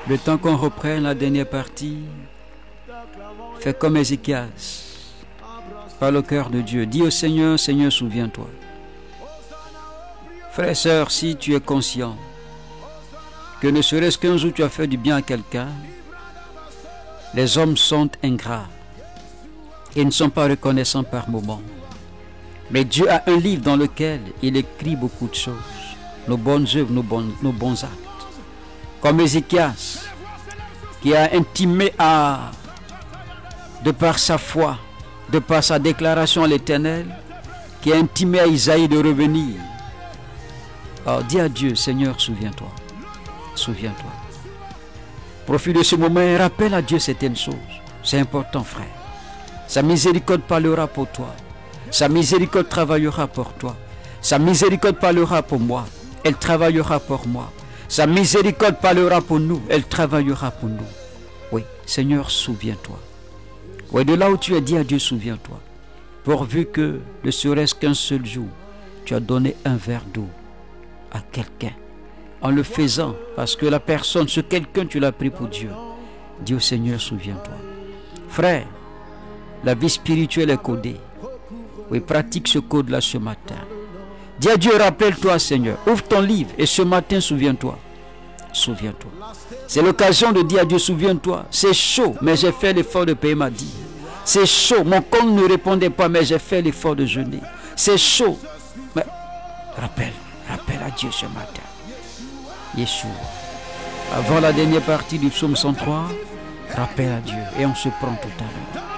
Le temps qu'on reprenne la dernière partie, fais comme Ézéchias. Parle au cœur de Dieu. Dis au Seigneur, Seigneur, souviens-toi. Frère et sœur, si tu es conscient que ne serait-ce qu'un jour tu as fait du bien à quelqu'un, les hommes sont ingrats et ne sont pas reconnaissants par moments. Mais Dieu a un livre dans lequel il écrit beaucoup de choses. Nos bonnes œuvres, nos bons actes. Comme Ézéchias, qui a intimé de par sa foi, de par sa déclaration à l'Éternel, qui a intimé à Isaïe de revenir. Alors dis à Dieu, Seigneur, souviens-toi. Souviens-toi. Profite de ce moment et rappelle à Dieu certaines choses. C'est important, frère. Sa miséricorde parlera pour toi. Sa miséricorde travaillera pour toi. Sa miséricorde parlera pour moi. Elle travaillera pour moi. Sa miséricorde parlera pour nous. Elle travaillera pour nous. Oui, Seigneur, souviens-toi. Oui, de là où tu es, dit à Dieu, souviens-toi. Pourvu que, ne serait-ce qu'un seul jour, tu as donné un verre d'eau à quelqu'un. En le faisant, parce que la personne, ce quelqu'un, tu l'as pris pour Dieu. Dis au Seigneur, souviens-toi. Frère, la vie spirituelle est codée. Oui, pratique ce code-là ce matin. Dis à Dieu, rappelle-toi, Seigneur. Ouvre ton livre et ce matin, souviens-toi. Souviens-toi. C'est l'occasion de dire à Dieu, souviens-toi. C'est chaud, mais j'ai fait l'effort de payer ma dîme. C'est chaud, mon compte ne répondait pas, mais j'ai fait l'effort de jeûner. C'est chaud. Mais rappelle à Dieu ce matin. Yeshua. Avant la dernière partie du psaume 103, rappelle à Dieu et on se prend tout à l'heure.